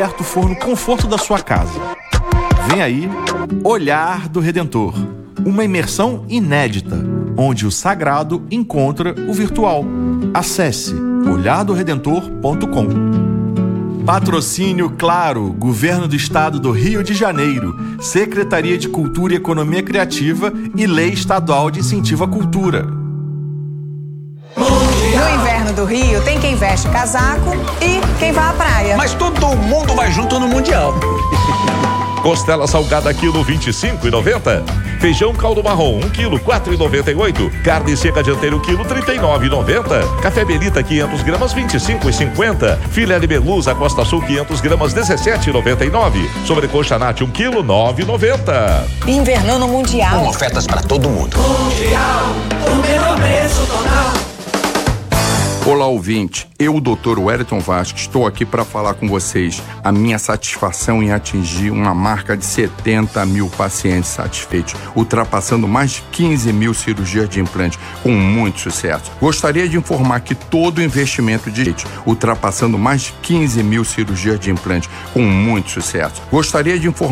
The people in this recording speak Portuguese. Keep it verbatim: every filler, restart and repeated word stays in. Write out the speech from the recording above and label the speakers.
Speaker 1: certo for no conforto da sua casa. Vem aí, Olhar do Redentor. Uma imersão inédita, onde o sagrado encontra o virtual. Acesse olhar do redentor ponto com. Patrocínio Claro, Governo do Estado do Rio de Janeiro, Secretaria de Cultura e Economia Criativa e Lei Estadual de Incentivo à Cultura.
Speaker 2: No inverno do Rio, tem quem veste casaco e quem vai à praia.
Speaker 3: Mas todo mundo vai junto no Mundial.
Speaker 4: Costela salgada quilo vinte e cinco reais e noventa centavos. Feijão caldo marrom um quilo quatro reais e noventa e oito centavos. Carne seca dianteiro quilo trinta e nove reais e noventa centavos. Café Belita quinhentas gramas vinte e cinco reais e cinquenta centavos. Filé de Belusa Costa Sul quinhentas gramas dezessete reais e noventa e nove centavos. Sobrecoxa Nati um quilo nove reais e noventa centavos.
Speaker 2: Invernando Mundial.
Speaker 3: Com ofertas para todo mundo.
Speaker 5: Mundial, o menor preço total.
Speaker 6: Olá, ouvinte. Eu, o doutor Wellington Vasques, estou aqui para falar com vocês a minha satisfação em atingir uma marca de setenta mil pacientes satisfeitos, ultrapassando mais de quinze mil cirurgias de implante, com muito sucesso. Gostaria de informar que todo o investimento de ultrapassando mais de quinze mil cirurgias de implante, com muito sucesso. Gostaria de informar